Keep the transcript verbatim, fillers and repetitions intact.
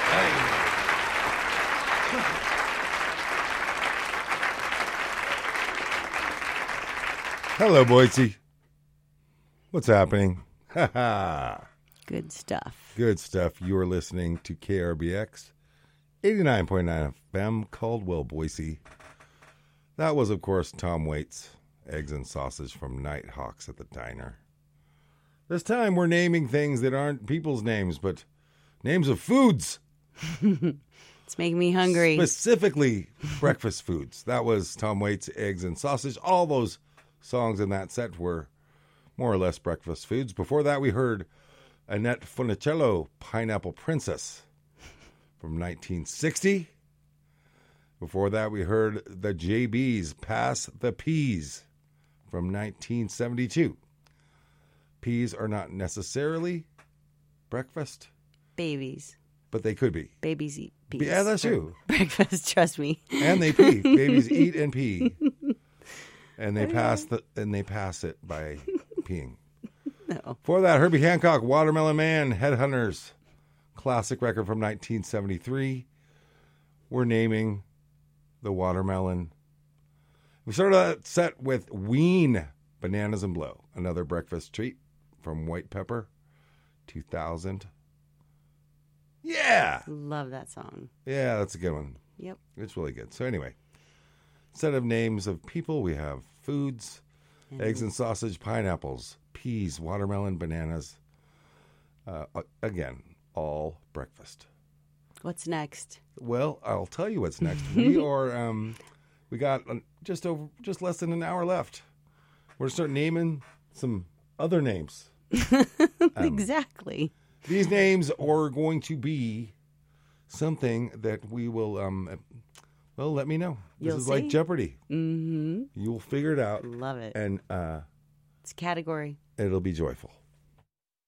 Hello, Boise. What's happening? Ha ha. Good stuff. Good stuff. You're listening to K R B X eighty-nine point nine F M, Caldwell, Boise. That was, of course, Tom Waits, Eggs and Sausage from Nighthawks at the Diner. This time we're naming things that aren't people's names, but names of foods. It's making me hungry. Specifically, breakfast foods. That was Tom Waits, Eggs and Sausage. All those songs in that set were more or less breakfast foods. Before that, we heard Annette Funicello, Pineapple Princess from nineteen sixty. Before that, we heard the J B's, Pass the Peas from nineteen seventy-two. Peas are not necessarily breakfast. Babies. But they could be. Babies eat peas. Yeah, that's true. Breakfast, trust me. And they pee. Babies eat and pee. And they pass the and they pass it by peeing. No. For that, Herbie Hancock, Watermelon Man, Headhunters, classic record from nineteen seventy-three. We're naming the watermelon. We started that set with Ween, Bananas and Blow, another breakfast treat from White Pepper, two thousand. Yeah. Love that song. Yeah, that's a good one. Yep. It's really good. So anyway, set of names of people. We have foods, mm-hmm. eggs and sausage, pineapples, peas, watermelon, bananas. Uh, again, all breakfast. What's next? Well, I'll tell you what's next. we are, um, we got just over, just less than an hour left. We're going to start naming some other names. um, exactly. These names are going to be something that we will, um, well, let me know. This You'll is see? like Jeopardy. Mm-hmm. You'll figure it out. Love it. And uh, it's a category. It'll be joyful.